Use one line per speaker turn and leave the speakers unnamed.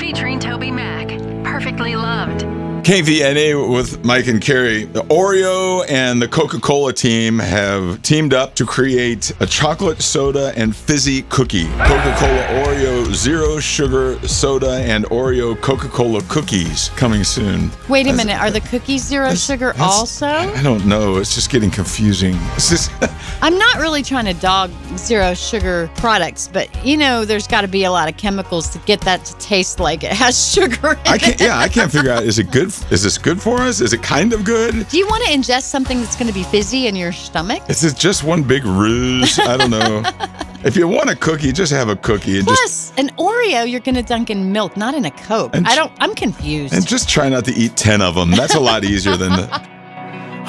featuring Toby Mac. Perfectly Loved.
KVNA with Mike and Carrie. The Oreo and the Coca-Cola team have teamed up to create a chocolate soda and fizzy cookie. Coca-Cola Oreo Zero Sugar Soda and Oreo Coca-Cola Cookies coming soon.
Wait a minute. Are the cookies zero sugar also?
I don't know. It's just getting confusing. It's just...
I'm not really trying to dog zero sugar products, but there's got to be a lot of chemicals to get that to taste like it has sugar in it.
I can't figure out, is it good? Is this good for us? Is it kind of good?
Do you want to ingest something that's going to be fizzy in your stomach?
Is it just one big ruse? I don't know. If you want a cookie, just have a cookie. And
Plus, an Oreo you're going to dunk in milk, not in a Coke. I'm confused.
And just try not to eat 10 of them. That's a lot easier than the...